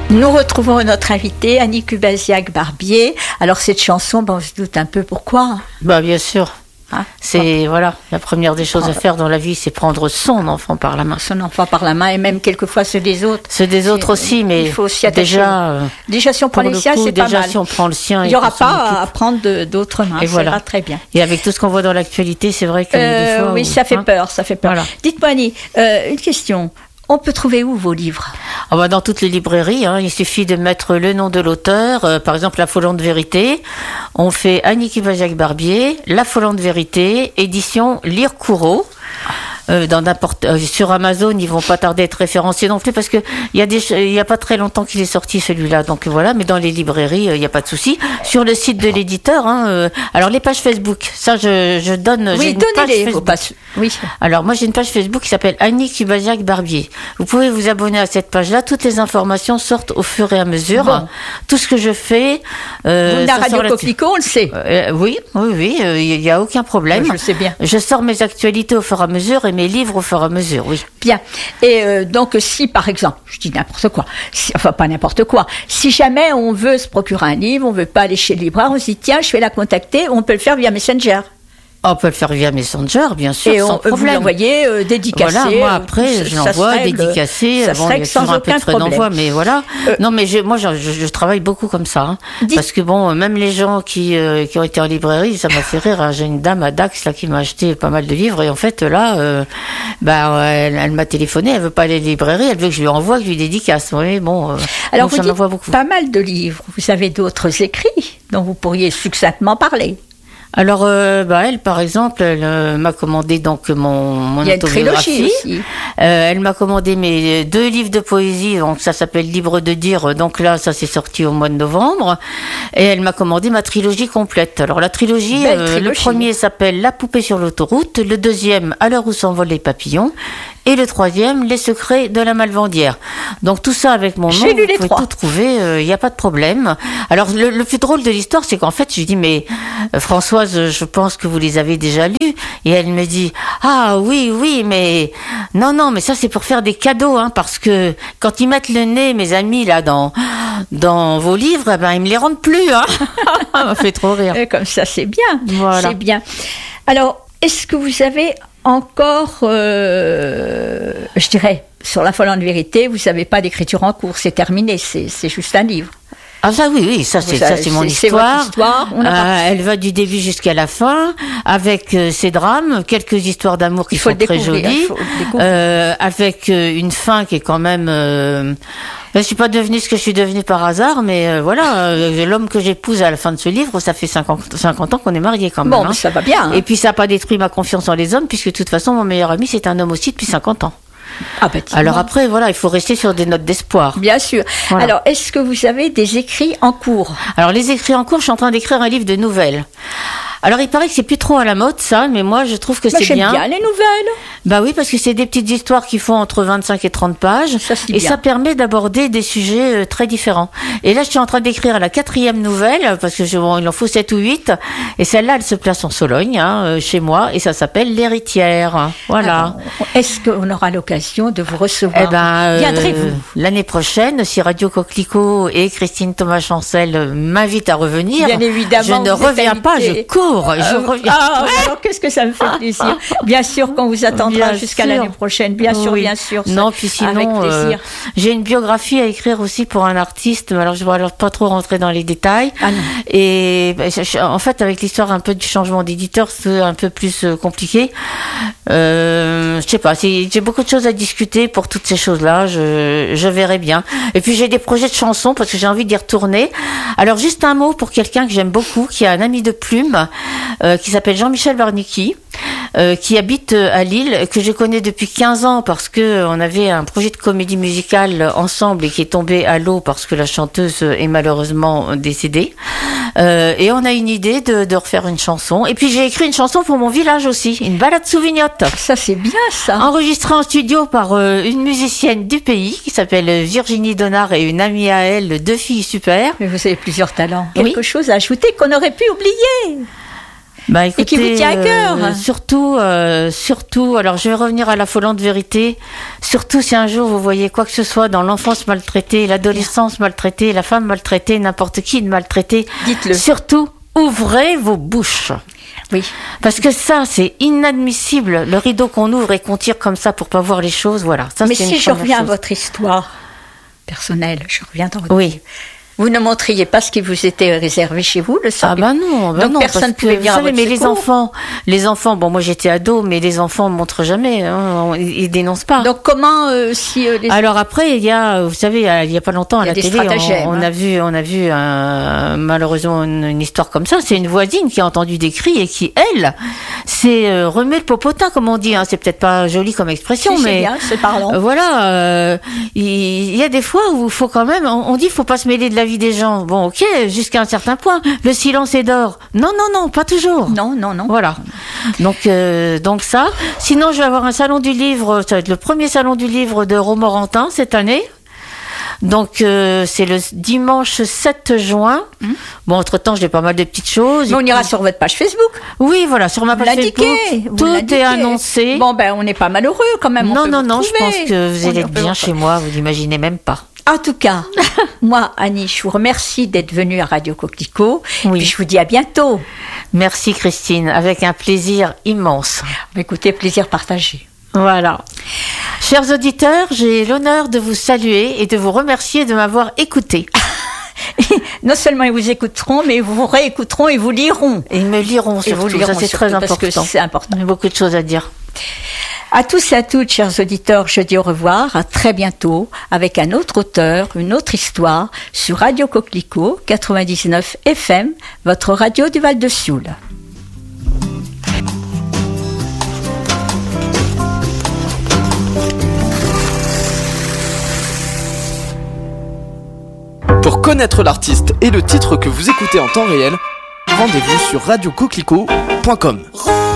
Nous retrouvons notre invitée, Annie Kubasiak-Barbier. Alors cette chanson, on se doute un peu pourquoi. Bien sûr. C'est la première des choses à faire dans la vie, c'est prendre son enfant par la main. Son enfant par la main, et même quelquefois ceux des autres. Ceux des autres aussi, mais il faut s'y attacher. Déjà si on prend les siens, c'est pas mal. Si on prend le sien, il n'y aura pas à prendre d'autres mains. Et voilà, très bien. Et avec tout ce qu'on voit dans l'actualité, c'est vrai que des fois, oui, ça fait peur, ça fait peur. Voilà. Dites-moi Annie, une question. On peut trouver où vos livres ? Dans toutes les librairies, il suffit de mettre le nom de l'auteur, par exemple La Folante Vérité. On fait Annie Kubasiak-Barbier, La Folante Vérité, édition Lire Courreau. Sur Amazon, ils vont pas tarder à être référencés non plus parce que il y a pas très longtemps qu'il est sorti celui-là. Donc voilà, mais dans les librairies, il y a pas de souci. Sur le site de l'éditeur, alors les pages Facebook, ça je donne. Oui, donnez-les vos pages. Oui. Alors moi j'ai une page Facebook qui s'appelle Annie Kubasiak-Barbier. Vous pouvez vous abonner à cette page-là. Toutes les informations sortent au fur et à mesure. Bon. Tout ce que je fais. Vous la Radio Coquelicot, on le sait. Oui, il y a aucun problème. Je le sais bien. Je sors mes actualités au fur et à mesure et mes livres au fur et à mesure, oui. Bien. Et donc, si, par exemple, je dis n'importe quoi, pas n'importe quoi, si jamais on veut se procurer un livre, on veut pas aller chez le libraire, on se dit, tiens, je vais la contacter, on peut le faire via Messenger. On peut le faire via Messenger, bien sûr, sans problème. Vous l'envoyez dédicacé. Voilà, moi après, je l'envoie dédicacé. Ça se règle sans un peu aucun de frais problème. d'envoi, mais voilà. Non, mais moi, je travaille beaucoup comme ça. Parce que même les gens qui ont été en librairie, ça m'a fait rire. J'ai une dame à Dax là qui m'a acheté pas mal de livres et en fait là, elle m'a téléphoné. Elle veut pas aller à la librairie, elle veut que je lui envoie, que je lui dédicace. Oui, bon. Alors vous dites envoie beaucoup. Pas mal de livres. Vous avez d'autres écrits dont vous pourriez succinctement parler. Alors, elle, par exemple, elle m'a commandé donc mon autobiographie. Aussi. Elle m'a commandé mes 2 livres de poésie, donc ça s'appelle Libre de dire. Donc là, ça s'est sorti au mois de novembre. Et elle m'a commandé ma trilogie complète. Alors la trilogie, le premier s'appelle La poupée sur l'autoroute, le deuxième À l'heure où s'envolent les papillons. Et le troisième, Les secrets de la Malvendière. Donc tout ça avec mon nom, vous pouvez tout trouver, il n'y a pas de problème. Alors le plus drôle de l'histoire, c'est qu'en fait, je lui dis, mais Françoise, je pense que vous les avez déjà lus. Et elle me dit, ah oui, mais non, mais ça c'est pour faire des cadeaux, parce que quand ils mettent le nez, mes amis, là, dans vos livres, ils me les rendent plus, Ça m'a fait trop rire. Et comme ça, c'est bien. Voilà. C'est bien. Alors, est-ce que vous avez encore, je dirais, sur La Folante Vérité, vous savez pas d'écriture en cours, c'est terminé, c'est juste un livre. Ah ça oui, ça c'est mon histoire. C'est votre histoire. Elle va du début jusqu'à la fin, avec ses drames, quelques histoires d'amour qui sont très jolies, avec une fin qui est quand même. Je suis pas devenue ce que je suis devenue par hasard, mais voilà, l'homme que j'épouse à la fin de ce livre, ça fait 50 ans qu'on est mariés quand même. Bon, ça va bien. Et puis ça n'a pas détruit ma confiance en les hommes, puisque de toute façon, mon meilleur ami, c'est un homme aussi depuis 50 ans. Alors après, voilà, il faut rester sur des notes d'espoir. Bien sûr. Voilà. Alors, est-ce que vous avez des écrits en cours ? Alors, les écrits en cours, je suis en train d'écrire un livre de nouvelles. Alors, il paraît que c'est plus trop à la mode, ça, mais moi, je trouve que c'est bien. J'aime bien les nouvelles. Oui, parce que c'est des petites histoires qui font entre 25 et 30 pages. Ça permet d'aborder des sujets très différents. Et là, je suis en train d'écrire la 4e nouvelle, parce que il en faut 7 ou 8. Et celle-là, elle se place en Sologne, chez moi, et ça s'appelle L'Héritière. Voilà. Alors, est-ce qu'on aura l'occasion de vous recevoir ? Viendrez-vous l'année prochaine, si Radio Coquelicot et Christine Thomas-Chancel m'invitent à revenir. Bien évidemment. Je ne reviens pas, je cours. Alors, qu'est-ce que ça me fait plaisir. Bien sûr qu'on vous attendra jusqu'à l'année prochaine. Bien sûr. Non, puis sinon, avec plaisir. J'ai une biographie à écrire aussi pour un artiste, mais alors je ne vais pas trop rentrer dans les détails. Et en fait, avec l'histoire un peu du changement d'éditeur, c'est un peu plus compliqué. Je sais pas, j'ai beaucoup de choses à discuter pour toutes ces choses-là. Je verrai bien. Et puis j'ai des projets de chansons parce que j'ai envie d'y retourner. Alors juste un mot pour quelqu'un que j'aime beaucoup, qui a un ami de plume, qui s'appelle Jean-Michel Warnicki, qui habite à Lille, que je connais depuis 15 ans parce que on avait un projet de comédie musicale ensemble et qui est tombé à l'eau parce que la chanteuse est malheureusement décédée. Et on a une idée de refaire une chanson. Et puis j'ai écrit une chanson pour mon village aussi, une balade souvignotte. Ça c'est bien ça. Enregistrée en studio par une musicienne du pays qui s'appelle Virginie Donard et une amie à elle, 2 filles super. Mais vous avez plusieurs talents. Quelque chose à ajouter qu'on aurait pu oublier. Bah, écoutez, et qui vous tient à cœur. Surtout, alors je vais revenir à l'affolante vérité. Surtout si un jour vous voyez quoi que ce soit dans l'enfance maltraitée, l'adolescence maltraitée, la femme maltraitée, n'importe qui maltraité, dites-le. Surtout, ouvrez vos bouches. Oui. Parce que ça, c'est inadmissible. Le rideau qu'on ouvre et qu'on tire comme ça pour pas voir les choses, voilà. Ça, mais c'est si je reviens à votre histoire personnelle, je reviens dans votre oui. Vous ne montriez pas ce qui vous était réservé chez vous, le soir. Ah ben non, donc personne ne pouvait venir à votre mais secours. les enfants, bon moi j'étais ado, mais les enfants ne montrent jamais, hein, ils dénoncent pas. Donc comment Alors après il y a, vous savez, il y a pas longtemps à la télé, on a vu malheureusement une histoire comme ça. C'est une voisine qui a entendu des cris et qui elle s'est remet le popotin comme on dit. Hein. C'est peut-être pas joli comme expression, si, mais bien, c'est parlant. Voilà, il y a des fois où il faut quand même, on dit faut pas se mêler de la vie des gens. Bon, ok, jusqu'à un certain point. Le silence est d'or. Non, pas toujours. Non. Voilà. Donc ça. Sinon, je vais avoir un salon du livre. Ça va être le premier salon du livre de Romorantin cette année. Donc c'est le dimanche 7 juin. Bon, entre-temps, j'ai pas mal de petites choses. Mais on ira sur votre page Facebook. Oui, voilà, sur ma page Facebook. Tout est annoncé. Bon, ben, on n'est pas malheureux quand même. Non, je pense que vous allez être bien chez moi. Vous n'imaginez même pas. En tout cas, moi, Annie, je vous remercie d'être venue à Radio Coquelicot. Oui. Et je vous dis à bientôt. Merci Christine, avec un plaisir immense. Écoutez, plaisir partagé. Voilà. Chers auditeurs, j'ai l'honneur de vous saluer et de vous remercier de m'avoir écouté. Non seulement ils vous écouteront, mais ils vous réécouteront et vous liront. Et ils me liront surtout, ça c'est très important. Parce que c'est important. Il y a beaucoup de choses à dire. À tous et à toutes, chers auditeurs, je dis au revoir, à très bientôt, avec un autre auteur, une autre histoire, sur Radio Coquelicot, 99 FM, votre radio du Val-de-Sioule. Pour connaître l'artiste et le titre que vous écoutez en temps réel, rendez-vous sur radiocoquelicot.com.